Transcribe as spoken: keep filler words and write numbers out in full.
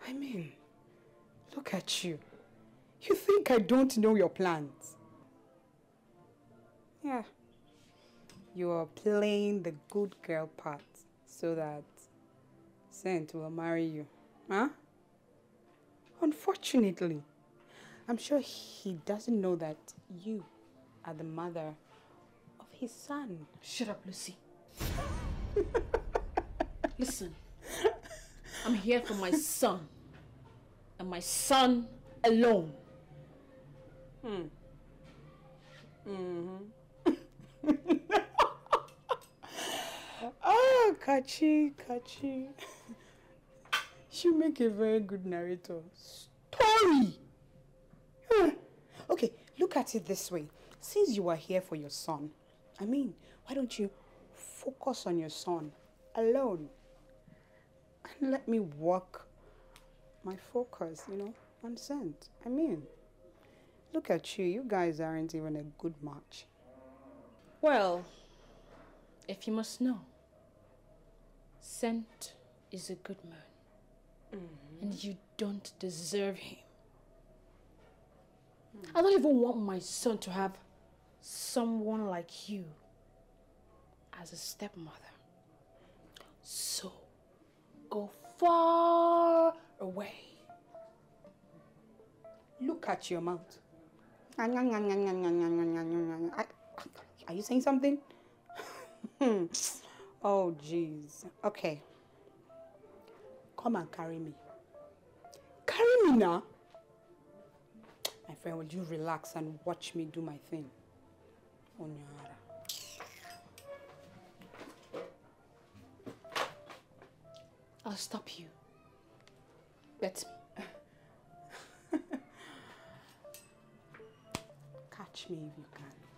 I mean, look at you. You think I don't know your plans? Yeah. You are playing the good girl part so that Saint will marry you. Huh? Unfortunately, I'm sure he doesn't know that you are the mother of his son. Shut up, Lucy. Listen, I'm here for my son. And my son alone. Hmm. Mm-hmm. Oh, Kachi, Kachi. You make a very good narrator. Story! Huh. Okay, look at it this way. Since you are here for your son, I mean, why don't you focus on your son alone? And let me work my focus, you know, on Saint. I mean, look at you. You guys aren't even a good match. Well, if you must know, Saint is a good man. Mm-hmm. And you don't deserve him. Mm. I don't even want my son to have someone like you as a stepmother. So, go far away. Look at your mouth. Are you saying something? Oh, jeez. Okay. Come and carry me. Carry me now? My friend, will you relax and watch me do my thing? Onyara. I'll stop you. Bet me. Catch me if you can.